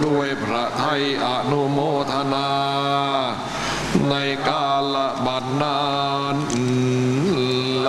ด้วยพระทัยอนุโมทนาในกาลบัดนั้นแล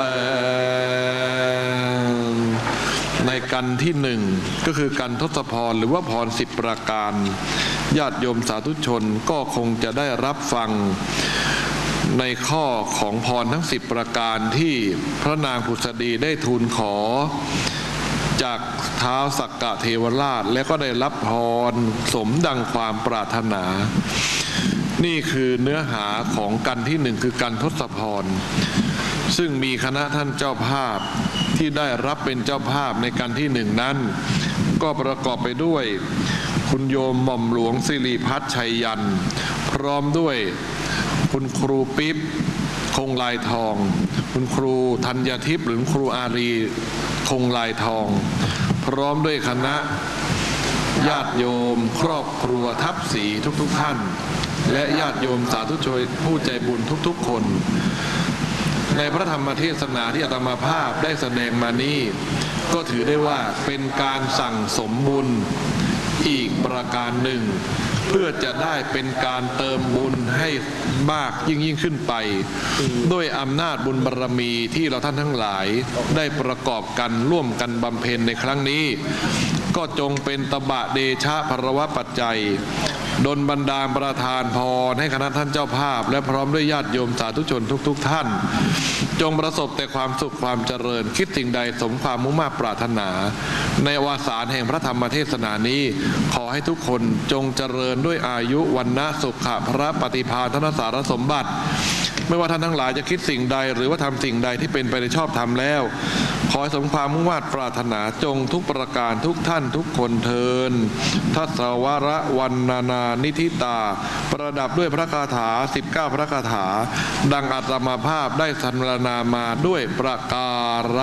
ในกันที่หนึ่งก็คือกันทศพรหรือว่าพร10ประการญาติโยมสาธุชนก็คงจะได้รับฟังในข้อของพรทั้ง10ประการที่พระนางผุษดีได้ทูลขอจากท้าวสักกะเทวราชและก็ได้รับพรสมดังความปรารถนานี่คือเนื้อหาของกันที่หนึ่งคือกันทศพรซึ่งมีคณะท่านเจ้าภาพที่ได้รับเป็นเจ้าภาพในกันที่หนึ่งนั้นก็ประกอบไปด้วยคุณโยมหม่อมหลวงสิริพัฒน์ชัยยันต์พร้อมด้วยคุณครูปิ๊บคงลายทองคุณครูธัญทิพย์หรือครูอารีคงลายทองพร้อมด้วยคณะญาติโยมครอบครัวทัพศรีทุกท่านและญาติโยมสาธุชนผู้ใจบุญทุกๆคนในพระธรรมเทศนาที่อาตมาภาพได้แสดงมานี้ก็ถือได้ว่าเป็นการสั่งสมบุญอีกประการหนึ่งเพื่อจะได้เป็นการเติมบุญให้มากยิ่งขึ้นไปด้วยอำนาจบุญบารมีที่เราท่านทั้งหลายได้ประกอบกันร่วมกันบำเพ็ญในครั้งนี้ก็จงเป็นตบะเดชะภรวะปัจจัยดลบันดาลประทานพรให้คณะท่านเจ้าภาพและพร้อมด้วยญาติโยมสาธุชนทุกท่านจงประสบแต่ความสุขความเจริญคิดสิ่งใดสมความมุ่งมั่นปรารถนาในวาสารแห่งพระธรรมเทศนานี้ขอให้ทุกคนจงเจริญด้วยอายุวันนะสุขะพระปฏิภาณธนสารสมบัติไม่ว่าท่านทั้งหลายจะคิดสิ่งใดหรือว่าทำสิ่งใดที่เป็นไปในชอบธรรมแล้วขอให้สมความมุ่งมั่นปรารถนาจงทุกประการทุกท่านทุกคนเทินทัศวระวันนานานิธิตาประดับด้วยพระคาถา19พระคาถาดังอาตมาภาพได้สรรณนามาด้วยประการ